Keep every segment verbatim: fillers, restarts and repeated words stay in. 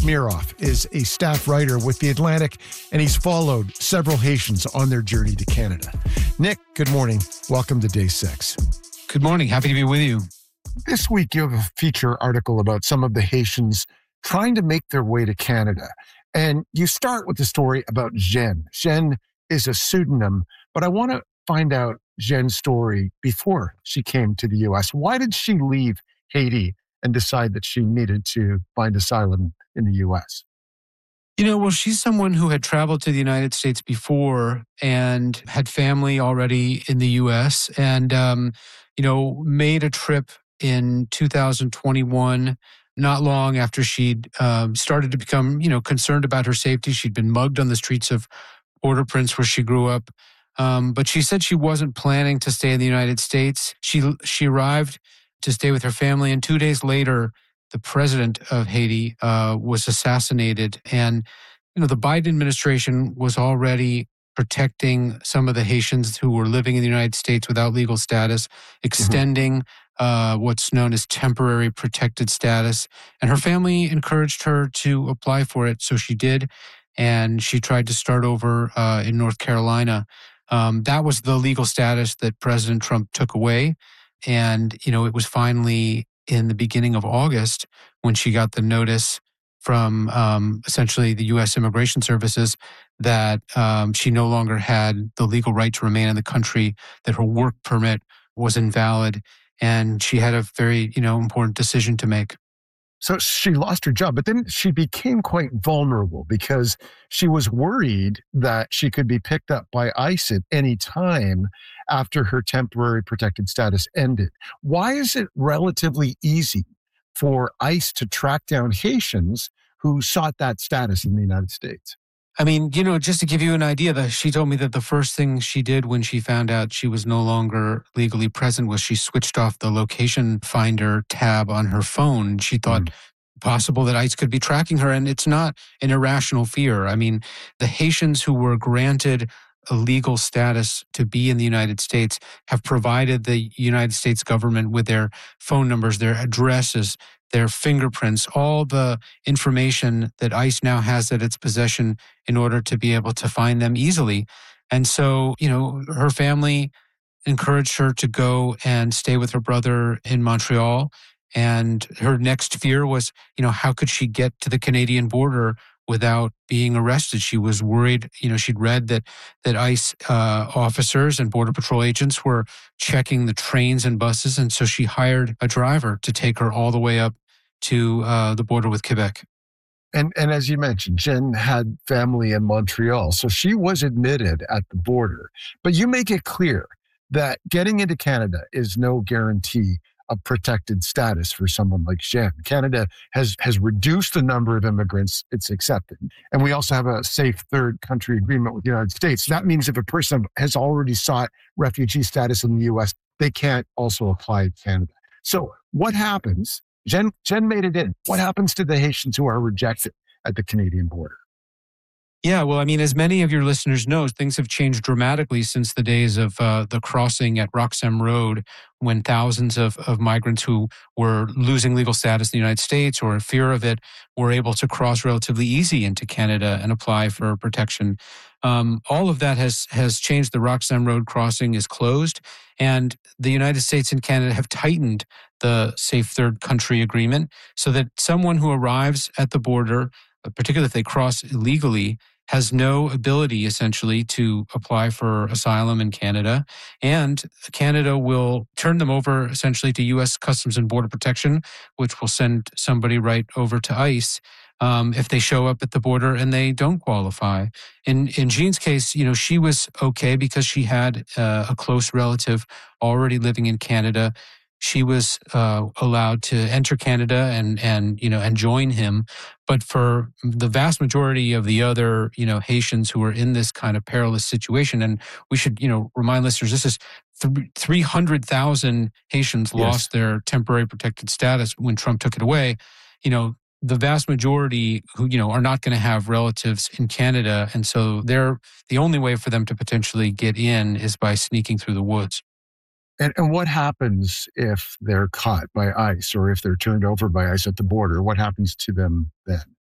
Miroff is a staff writer with The Atlantic, and he's followed several Haitians on their journey to Canada. Nick, good morning. Welcome to Day Six. Good morning. Happy to be with you. This week, you have a feature article about some of the Haitians trying to make their way to Canada. And you start with the story about Jen. Jen is a pseudonym, but I want to find out Jen's story before she came to the U S. Why did she leave Haiti and decide that she needed to find asylum in the U S? You know, well, she's someone who had traveled to the United States before and had family already in the U S and, um, you know, made a trip in two thousand twenty-one, not long after she'd um, started to become, you know, concerned about her safety. She'd been mugged on the streets of Port-au-Prince where she grew up. Um, but she said she wasn't planning to stay in the United States. She she arrived to stay with her family, and two days later, the president of Haiti uh, was assassinated. And, you know, the Biden administration was already protecting some of the Haitians who were living in the United States without legal status, extending mm-hmm. uh, what's known as temporary protected status. And her family encouraged her to apply for it, so she did. And she tried to start over uh, in North Carolina. Um, that was the legal status that President Trump took away. And, you know, it was finally in the beginning of August when she got the notice from um, essentially the U S Immigration Services that um, she no longer had the legal right to remain in the country, that her work permit was invalid, and she had a very, you know, important decision to make. So she lost her job, but then she became quite vulnerable because she was worried that she could be picked up by ICE at any time after her temporary protected status ended. Why is it relatively easy for ICE to track down Haitians who sought that status in the United States? I mean, you know, just to give you an idea, that she told me that the first thing she did when she found out she was no longer legally present was she switched off the location finder tab on her phone. She thought mm. possible that ICE could be tracking her, and it's not an irrational fear. I mean, the Haitians who were granted a legal status to be in the United States have provided the United States government with their phone numbers, their addresses, their fingerprints, all the information that ICE now has at its possession in order to be able to find them easily. And so, you know, her family encouraged her to go and stay with her brother in Montreal. And her next fear was, you know, how could she get to the Canadian border without being arrested? She was worried, you know, she'd read that that ICE uh, officers and Border Patrol agents were checking the trains and buses. And so she hired a driver to take her all the way up to uh, the border with Quebec. And and as you mentioned, Jen had family in Montreal, so she was admitted at the border. But you make it clear that getting into Canada is no guarantee of protected status for someone like Jen. Canada has has reduced the number of immigrants it's accepted. And we also have a safe third country agreement with the United States. That means if a person has already sought refugee status in the U S, they can't also apply to Canada. So what happens? Jen, Jen made it in. What happens to the Haitians who are rejected at the Canadian border? Yeah, well, I mean, as many of your listeners know, things have changed dramatically since the days of uh, the crossing at Roxham Road, when thousands of, of migrants who were losing legal status in the United States or in fear of it were able to cross relatively easy into Canada and apply for protection. Um, all of that has has changed. The Roxham Road crossing is closed, and the United States and Canada have tightened the Safe Third Country Agreement so that someone who arrives at the border, particularly if they cross illegally, has no ability essentially to apply for asylum in Canada. And Canada will turn them over essentially to U S Customs and Border Protection, which will send somebody right over to ICE um, if they show up at the border and they don't qualify. In in Jean's case, you know, she was okay because she had uh, a close relative already living in Canada. She was uh, allowed to enter Canada and, and, you know, and join him. But for the vast majority of the other, you know, Haitians who are in this kind of perilous situation, and we should, you know, remind listeners, this is th- three hundred thousand Haitians yes. lost their temporary protected status when Trump took it away. You know, the vast majority who, you know, are not going to have relatives in Canada. And so they're, the only way for them to potentially get in is by sneaking through the woods. And, and what happens if they're caught by ICE or if they're turned over by ICE at the border? What happens to them then?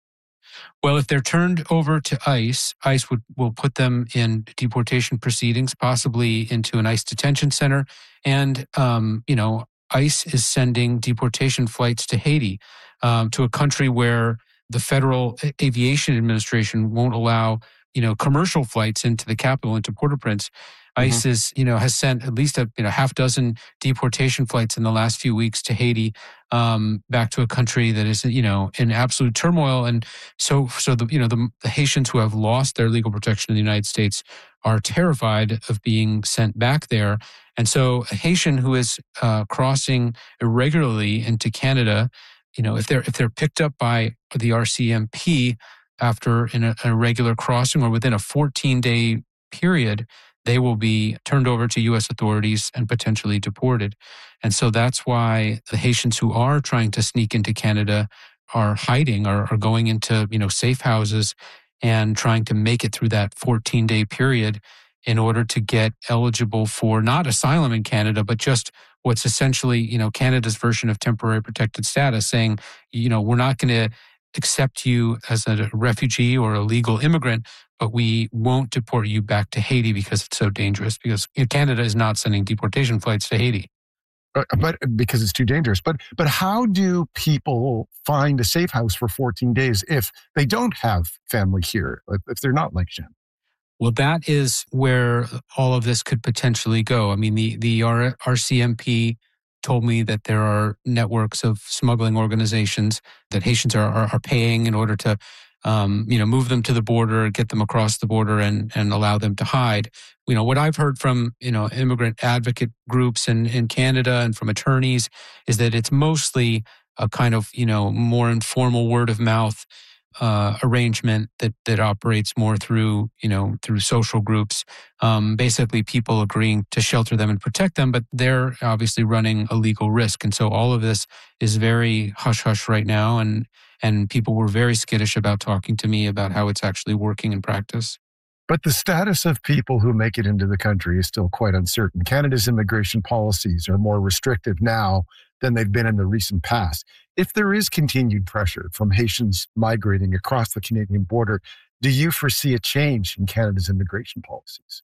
Well, if they're turned over to ICE, ICE would, will put them in deportation proceedings, possibly into an ICE detention center. And, um, you know, ICE is sending deportation flights to Haiti, um, to a country where the Federal Aviation Administration won't allow, you know, commercial flights into the capital, into Port-au-Prince. ICE mm-hmm. is, you know, has sent at least a you know half dozen deportation flights in the last few weeks to Haiti, um, back to a country that is, you know, in absolute turmoil. And so, so the you know the, the Haitians who have lost their legal protection in the United States are terrified of being sent back there. And so, a Haitian who is uh, crossing irregularly into Canada, you know, if they're if they're picked up by the R C M P after in a, a regular crossing or within a fourteen-day period, they will be turned over to U S authorities and potentially deported. And so that's why the Haitians who are trying to sneak into Canada are hiding, are, are going into, you know, safe houses and trying to make it through that fourteen-day period in order to get eligible for not asylum in Canada, but just what's essentially, you know, Canada's version of temporary protected status, saying, you know, we're not going to accept you as a refugee or a legal immigrant, but we won't deport you back to Haiti because it's so dangerous, because Canada is not sending deportation flights to Haiti. Uh, but because it's too dangerous. But but how do people find a safe house for fourteen days if they don't have family here, if they're not like Jen? Well, that is where all of this could potentially go. I mean, the, the R C M P told me that there are networks of smuggling organizations that Haitians are, are, are paying in order to, um, you know, move them to the border, get them across the border and, and allow them to hide. You know, what I've heard from, you know, immigrant advocate groups in, in Canada and from attorneys is that it's mostly a kind of, you know, more informal word of mouth Uh, arrangement that that operates more through, you know, through social groups. Um, basically, people agreeing to shelter them and protect them, but they're obviously running a legal risk. And so all of this is very hush-hush right now, and and people were very skittish about talking to me about how it's actually working in practice. But the status of people who make it into the country is still quite uncertain. Canada's immigration policies are more restrictive now than they've been in the recent past. If there is continued pressure from Haitians migrating across the Canadian border, do you foresee a change in Canada's immigration policies?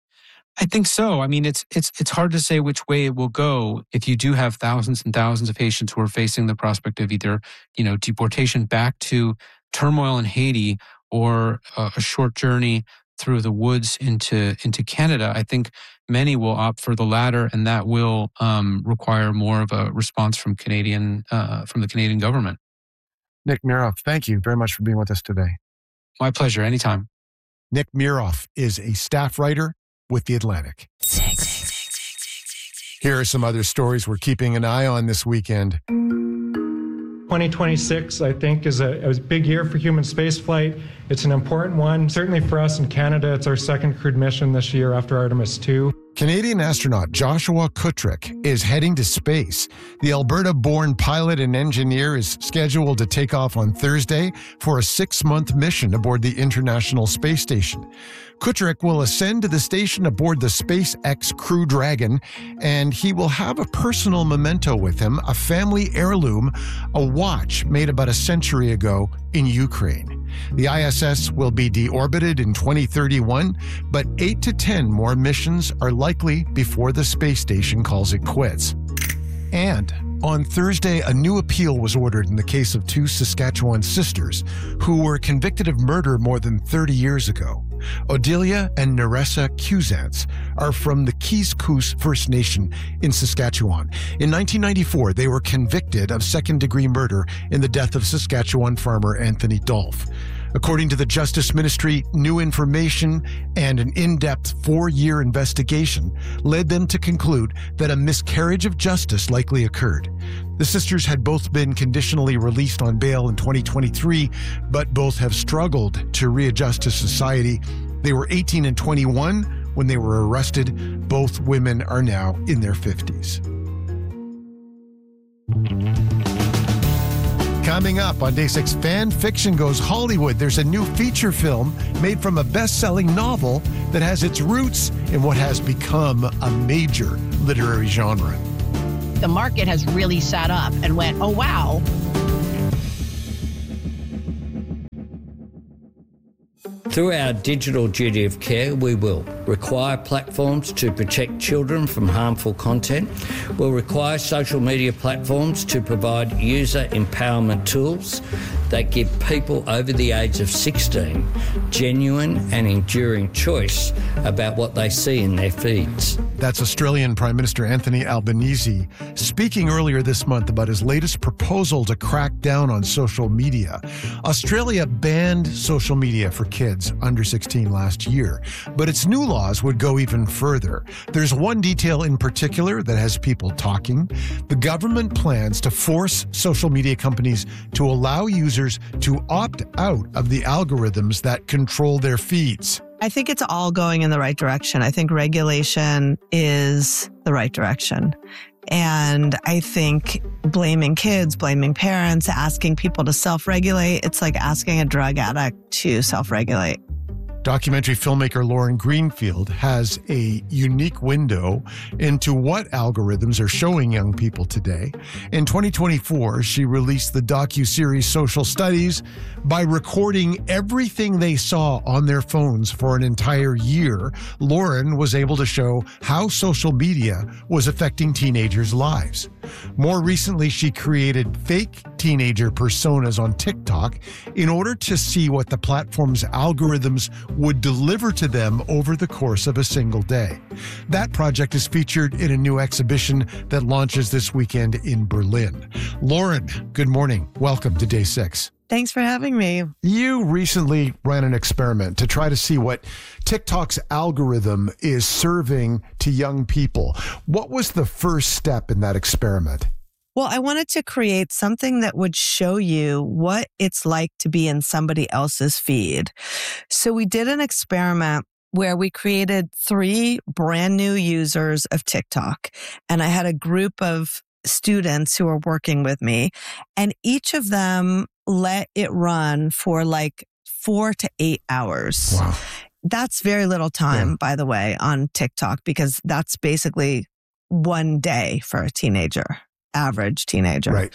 I think so. I mean, it's it's it's hard to say which way it will go if you do have thousands and thousands of Haitians who are facing the prospect of either, you know, deportation back to turmoil in Haiti or a, a short journey through the woods into into Canada. I think many will opt for the latter, and that will um, require more of a response from Canadian uh, from the Canadian government. Nick Miroff, thank you very much for being with us today. My pleasure. Anytime. Nick Miroff is a staff writer with The Atlantic. Here are some other stories we're keeping an eye on this weekend. twenty twenty-six, I think, is a, is a big year for human spaceflight. It's an important one. Certainly for us in Canada, it's our second crewed mission this year after Artemis two. Canadian astronaut Joshua Kutryk is heading to space. The Alberta-born pilot and engineer is scheduled to take off on Thursday for a six-month mission aboard the International Space Station. Kutryk will ascend to the station aboard the SpaceX Crew Dragon, and he will have a personal memento with him, a family heirloom, a watch made about a century ago in Ukraine. The I S S will be deorbited in twenty thirty-one, but eight to ten more missions are likely before the space station calls it quits. And on Thursday, a new appeal was ordered in the case of two Saskatchewan sisters who were convicted of murder more than thirty years ago. Odelia and Neressa Cusance are from the Keys-Coos First Nation in Saskatchewan. In nineteen ninety-four, they were convicted of second-degree murder in the death of Saskatchewan farmer Anthony Dolph. According to the Justice Ministry, new information and an in-depth four-year investigation led them to conclude that a miscarriage of justice likely occurred. The sisters had both been conditionally released on bail in twenty twenty-three, but both have struggled to readjust to society. They were eighteen and twenty-one when they were arrested. Both women are now in their fifties. Coming up on Day six, Fan Fiction Goes Hollywood. There's a new feature film made from a best-selling novel that has its roots in what has become a major literary genre. The market has really sat up and went, oh, wow. Through our digital duty of care, we will require platforms to protect children from harmful content. We'll require social media platforms to provide user empowerment tools that give people over the age of sixteen genuine and enduring choice about what they see in their feeds. That's Australian Prime Minister Anthony Albanese speaking earlier this month about his latest proposal to crack down on social media. Australia banned social media for kids under sixteen last year, but its new laws would go even further. There's one detail in particular that has people talking. The government plans to force social media companies to allow users to opt out of the algorithms that control their feeds. I think it's all going in the right direction. I think regulation is the right direction. And I think blaming kids, blaming parents, asking people to self-regulate, it's like asking a drug addict to self-regulate. Documentary filmmaker Lauren Greenfield has a unique window into what algorithms are showing young people today. In twenty twenty-four, she released the docuseries Social Studies. By recording everything they saw on their phones for an entire year, Lauren was able to show how social media was affecting teenagers' lives. More recently, she created fake teenager personas on TikTok in order to see what the platform's algorithms would deliver to them over the course of a single day. That project is featured in a new exhibition that launches this weekend in Berlin. Lauren, good morning. Welcome to Day Six. Thanks for having me. You recently ran an experiment to try to see what TikTok's algorithm is serving to young people. What was the first step in that experiment? Well, I wanted to create something that would show you what it's like to be in somebody else's feed. So we did an experiment where we created three brand new users of TikTok, and I had a group of students who were working with me, and each of them let it run for like four to eight hours. Wow. That's very little time, Yeah. by the way, on TikTok, because that's basically one day for a teenager, average teenager. Right.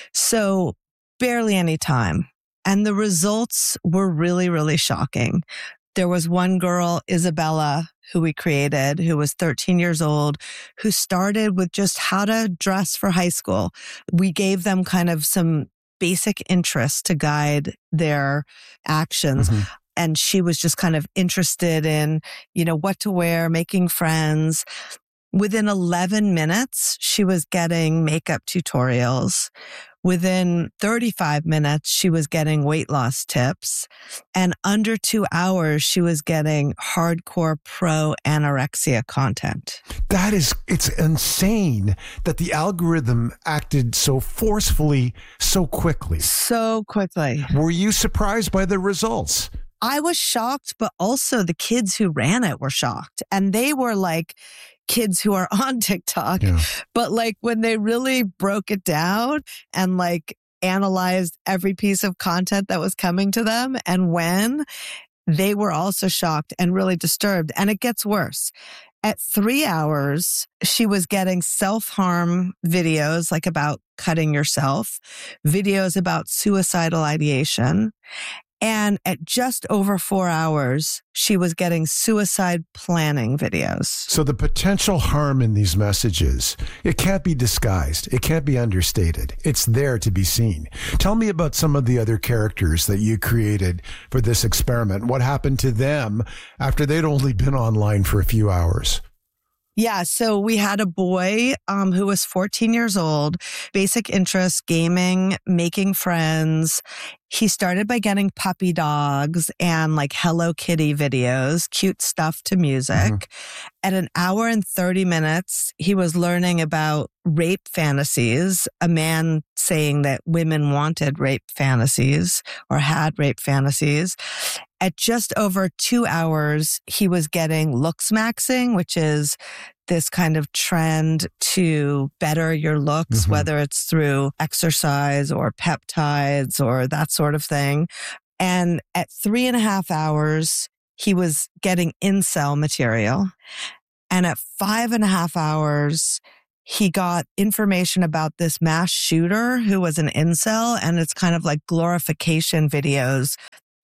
So barely any time. And the results were really, really shocking. There was one girl, Isabella, who we created, who was thirteen years old, who started with just how to dress for high school. We gave them kind of some basic interests to guide their actions. Mm-hmm. And she was just kind of interested in, you know, what to wear, making friends. Within eleven minutes, she was getting makeup tutorials. Within thirty-five minutes, she was getting weight loss tips. And under two hours, she was getting hardcore pro anorexia content. That is, it's insane that the algorithm acted so forcefully, so quickly. So quickly. Were you surprised by the results? I was shocked, but also the kids who ran it were shocked. And they were like kids who are on TikTok. Yeah. But like when they really broke it down and like analyzed every piece of content that was coming to them and when, they were also shocked and really disturbed. And it gets worse. At three hours, she was getting self-harm videos, like about cutting yourself, videos about suicidal ideation. And at just over four hours, she was getting suicide planning videos. So the potential harm in these messages, it can't be disguised. It can't be understated. It's there to be seen. Tell me about some of the other characters that you created for this experiment. What happened to them after they'd only been online for a few hours? Yeah, so we had a boy um, who was fourteen years old, basic interests, gaming, making friends. He started by getting puppy dogs and like Hello Kitty videos, cute stuff to music. Mm-hmm. At an hour and thirty minutes, he was learning about rape fantasies, a man saying that women wanted rape fantasies or had rape fantasies. At just over two hours, he was getting looks maxing, which is this kind of trend to better your looks, mm-hmm. whether it's through exercise or peptides or that sort of thing. And at three and a half hours, he was getting incel material. And at five and a half hours, he got information about this mass shooter who was an incel, and it's kind of like glorification videos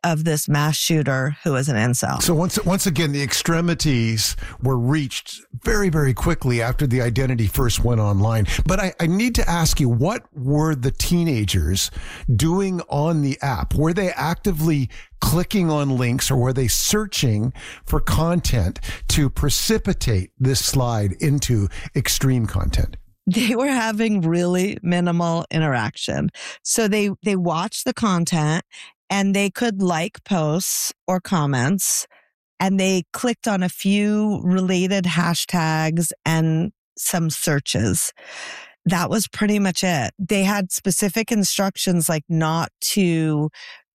of this mass shooter who was an incel. So once once again, the extremities were reached very, very quickly after the identity first went online. But I, I need to ask you, what were the teenagers doing on the app? Were they actively clicking on links, or were they searching for content to precipitate this slide into extreme content? They were having really minimal interaction. So they, they watched the content and they could like posts or comments, and they clicked on a few related hashtags and some searches. That was pretty much it. They had specific instructions, like not to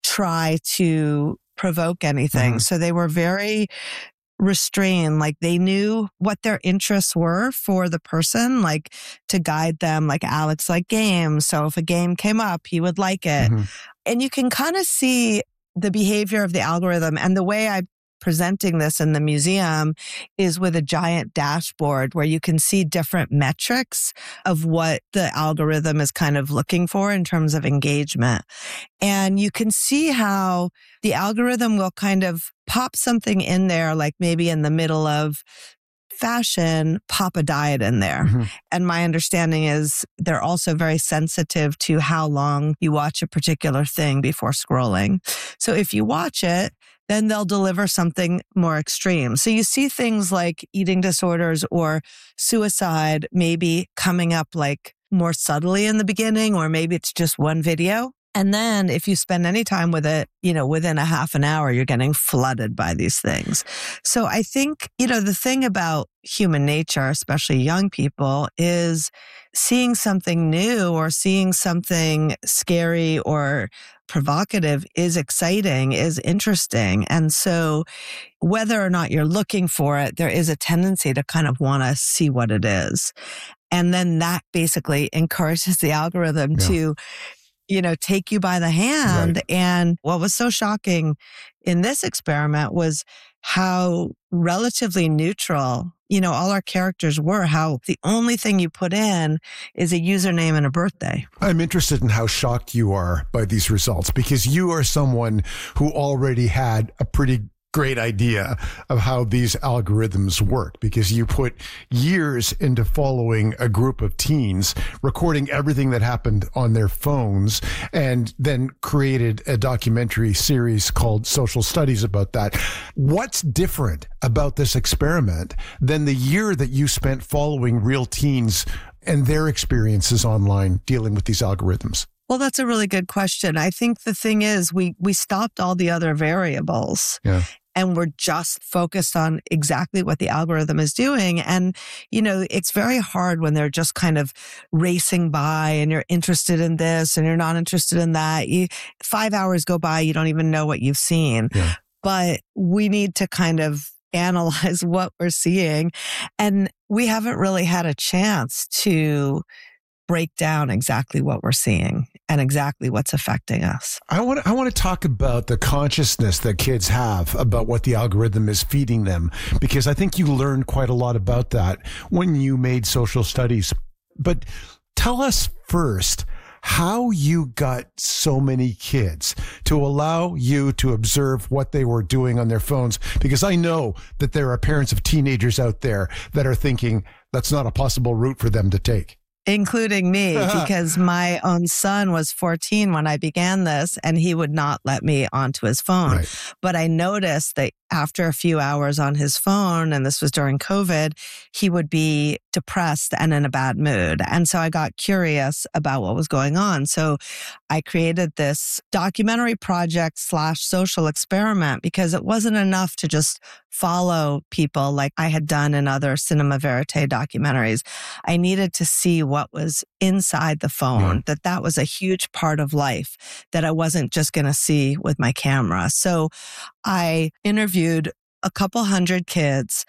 try to provoke anything. Mm-hmm. So they were very restrained. Like they knew what their interests were for the person, like to guide them. Like Alex liked games. So if a game came up, he would like it. Mm-hmm. And you can kind of see the behavior of the algorithm. And the way I'm presenting this in the museum is with a giant dashboard where you can see different metrics of what the algorithm is kind of looking for in terms of engagement. And you can see how the algorithm will kind of pop something in there, like maybe in the middle of fashion, pop a diet in there. Mm-hmm. And my understanding is they're also very sensitive to how long you watch a particular thing before scrolling. So if you watch it, then they'll deliver something more extreme. So you see things like eating disorders or suicide maybe coming up like more subtly in the beginning, or maybe it's just one video. And then if you spend any time with it, you know, within a half an hour, you're getting flooded by these things. So I think, you know, the thing about human nature, especially young people, is seeing something new or seeing something scary or provocative is exciting, is interesting. And so whether or not you're looking for it, there is a tendency to kind of want to see what it is. And then that basically encourages the algorithm yeah. to, you know, take you by the hand. Right. And what was so shocking in this experiment was how relatively neutral, you know, all our characters were, how the only thing you put in is a username and a birthday. I'm interested in how shocked you are by these results, because you are someone who already had a pretty great idea of how these algorithms work, because you put years into following a group of teens, recording everything that happened on their phones, and then created a documentary series called Social Studies about that. What's different about this experiment than the year that you spent following real teens and their experiences online dealing with these algorithms? Well, that's a really good question. I think the thing is we we stopped all the other variables. Yeah. And we're just focused on exactly what the algorithm is doing. And, you know, it's very hard when they're just kind of racing by and you're interested in this and you're not interested in that. You, five hours go by, you don't even know what you've seen. Yeah. But we need to kind of analyze what we're seeing. And we haven't really had a chance to break down exactly what we're seeing and exactly what's affecting us. I want to, I want to talk about the consciousness that kids have about what the algorithm is feeding them, because I think you learned quite a lot about that when you made Social Studies. But tell us first how you got so many kids to allow you to observe what they were doing on their phones, because I know that there are parents of teenagers out there that are thinking that's not a possible route for them to take. Including me, because my own son was fourteen when I began this, and he would not let me onto his phone. Right. But I noticed that after a few hours on his phone, and this was during COVID, he would be depressed and in a bad mood. And so I got curious about what was going on. So I created this documentary project slash social experiment, because it wasn't enough to just follow people like I had done in other cinema verite documentaries. I needed to see what was inside the phone, yeah. that that was a huge part of life that I wasn't just going to see with my camera. So I interviewed a couple hundred kids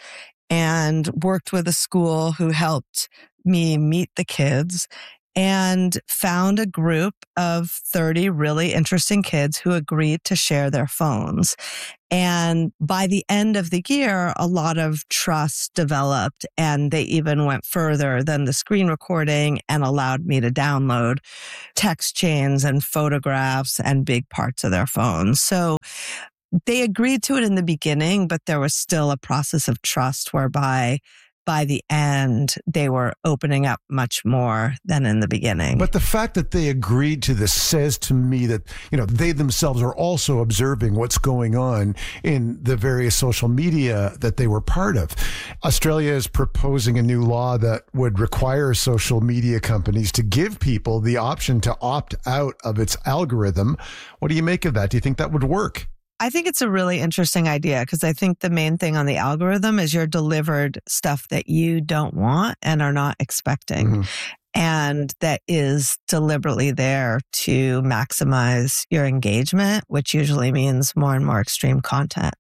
and worked with a school who helped me meet the kids, and found a group of thirty really interesting kids who agreed to share their phones. And by the end of the year, a lot of trust developed, and they even went further than the screen recording and allowed me to download text chains and photographs and big parts of their phones. So they agreed to it in the beginning, but there was still a process of trust whereby by the end, they were opening up much more than in the beginning. But the fact that they agreed to this says to me that, you know, they themselves are also observing what's going on in the various social media that they were part of. Australia is proposing a new law that would require social media companies to give people the option to opt out of its algorithm. What do you make of that? Do you think that would work? I think it's a really interesting idea because I think the main thing on the algorithm is you're delivered stuff that you don't want and are not expecting. Mm-hmm. And that is deliberately there to maximize your engagement, which usually means more and more extreme content.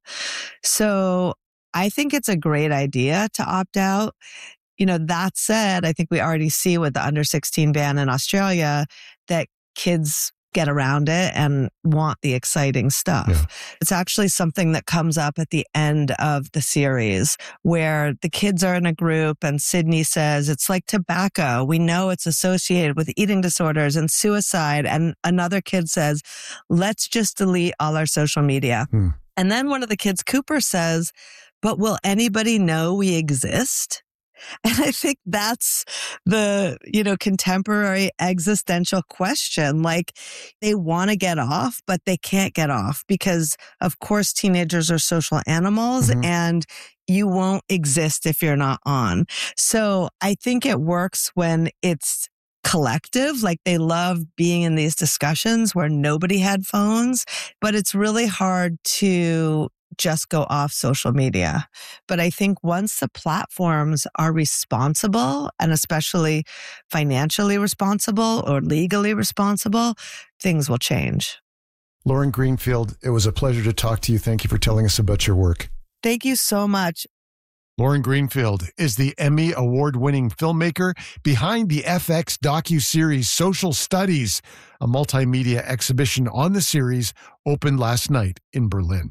So I think it's a great idea to opt out. You know, that said, I think we already see with the under sixteen ban in Australia that kids get around it and want the exciting stuff. Yeah. It's actually something that comes up at the end of the series where the kids are in a group and Sydney says, it's like tobacco. We know it's associated with eating disorders and suicide. And another kid says, let's just delete all our social media. Hmm. And then one of the kids, Cooper, says, but will anybody know we exist? And I think that's the, you know, contemporary existential question. Like they want to get off, but they can't get off because of course teenagers are social animals mm-hmm. and you won't exist if you're not on. So I think it works when it's collective, like they love being in these discussions where nobody had phones, but it's really hard to just go off social media. But I think once the platforms are responsible and especially financially responsible or legally responsible, things will change. Lauren Greenfield, it was a pleasure to talk to you. Thank you for telling us about your work. Thank you so much. Lauren Greenfield is the Emmy award-winning filmmaker behind the F X docuseries Social Studies. A multimedia exhibition on the series opened last night in Berlin.